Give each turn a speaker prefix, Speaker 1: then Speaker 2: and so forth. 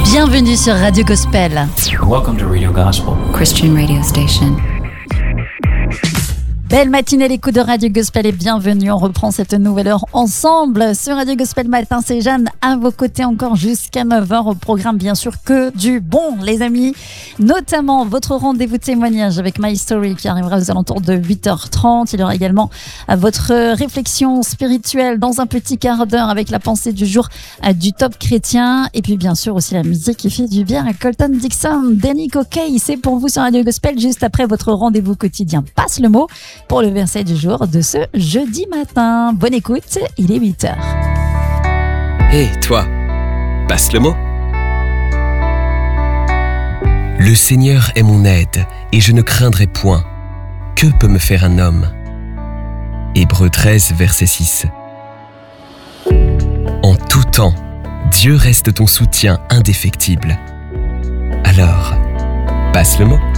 Speaker 1: Bienvenue sur Radio Gospel.
Speaker 2: Welcome to Radio Gospel,
Speaker 3: Christian radio station.
Speaker 1: Belle matinée, l'écoute de Radio Gospel et bienvenue. On reprend cette nouvelle heure ensemble sur Radio Gospel Matin. C'est Jeanne à vos côtés encore jusqu'à 9h. Au programme, bien sûr, que du bon, les amis. Notamment votre rendez-vous témoignage avec My Story qui arrivera aux alentours de 8h30. Il y aura également votre réflexion spirituelle dans un petit quart d'heure avec la pensée du jour du Top Chrétien. Et puis, bien sûr, aussi la musique qui fait du bien à Colton Dixon. Danny Coquet, c'est pour vous sur Radio Gospel juste après votre rendez-vous quotidien. Passe le mot pour le verset du jour de ce jeudi matin. Bonne écoute, il est 8h.
Speaker 4: Hé, toi, passe le mot. Le Seigneur est mon aide, et je ne craindrai point. Que peut me faire un homme ? Hébreux 13, verset 6. En tout temps, Dieu reste ton soutien indéfectible. Alors, passe le mot.